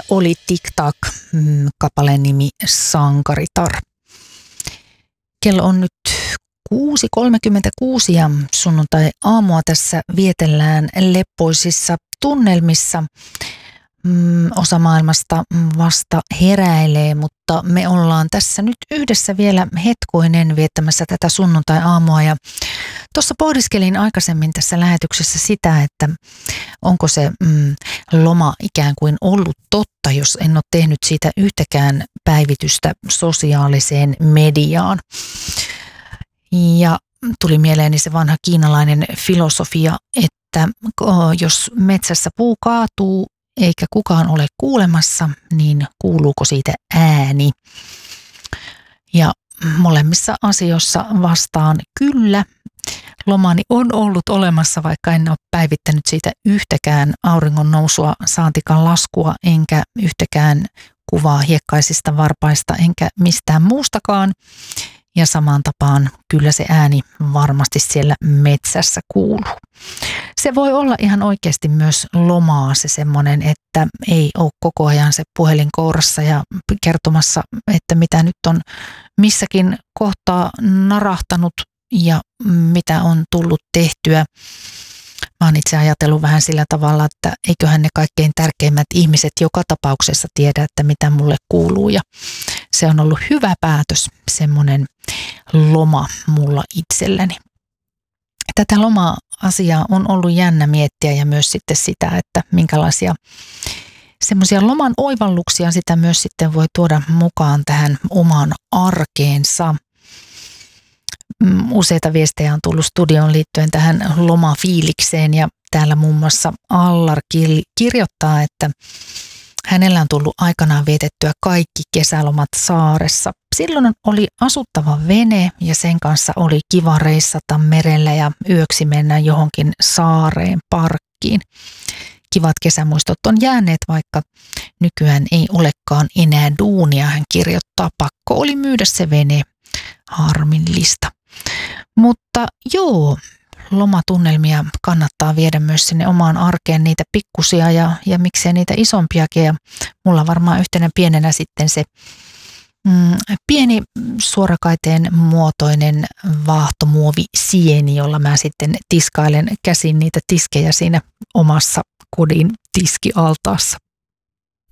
oli TikTok, kappaleen nimi Sankaritar. Kello on nyt 6.36 ja sunnuntai-aamua tässä vietellään leppoisissa tunnelmissa. Osa maailmasta vasta heräilee, mutta me ollaan tässä nyt yhdessä vielä hetkoinen viettämässä tätä sunnuntai-aamua. Ja tuossa pohdiskelin aikaisemmin tässä lähetyksessä sitä, että onko se loma ikään kuin ollut totta, jos en ole tehnyt siitä yhtäkään päivitystä sosiaaliseen mediaan. Ja tuli mieleeni se vanha kiinalainen filosofia, että jos metsässä puu kaatuu eikä kukaan ole kuulemassa, niin kuuluuko siitä ääni? Ja molemmissa asioissa vastaan kyllä. Lomani on ollut olemassa, vaikka en ole päivittänyt siitä yhtäkään auringon nousua, saatikaan laskua, enkä yhtäkään kuvaa hiekkaisista varpaista, enkä mistään muustakaan. Ja samaan tapaan kyllä se ääni varmasti siellä metsässä kuuluu. Se voi olla ihan oikeasti myös lomaa se semmoinen, että ei ole koko ajan se puhelin kourassa ja kertomassa, että mitä nyt on missäkin kohtaa narahtanut ja mitä on tullut tehtyä. Mä oon itse ajatellut vähän sillä tavalla, että eiköhän ne kaikkein tärkeimmät ihmiset joka tapauksessa tiedä, että mitä mulle kuuluu. Ja se on ollut hyvä päätös, semmoinen loma mulla itselläni. Tätä loma-asiaa on ollut jännä miettiä ja myös sitten sitä, että minkälaisia semmoisia loman oivalluksia sitä myös sitten voi tuoda mukaan tähän omaan arkeensa. Useita viestejä on tullut studioon liittyen tähän lomafiilikseen ja täällä muun muassa Allar kirjoittaa, että hänellä on tullut aikanaan vietettyä kaikki kesälomat saaressa. Silloin oli asuttava vene ja sen kanssa oli kiva reissata merellä ja yöksi mennä johonkin saareen parkkiin. Kivat kesämuistot on jääneet, vaikka nykyään ei olekaan enää duunia, hän kirjoittaa. Pakko oli myydä se vene, harmillista. Mutta joo, lomatunnelmia kannattaa viedä myös sinne omaan arkeen, niitä pikkusia ja miksei niitä isompiakin. Ja mulla varmaan yhtenä pienenä sitten se pieni suorakaiteen muotoinen vaahtomuovisieni, jolla mä sitten tiskailen käsin niitä tiskejä siinä omassa kodin tiskialtaassa.